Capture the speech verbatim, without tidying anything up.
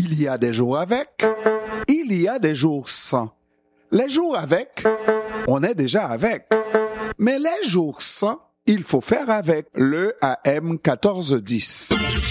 Il y a des jours avec, il y a des jours sans. Les jours avec, on est déjà avec. Mais les jours sans, il faut faire avec le A M quatorze dix.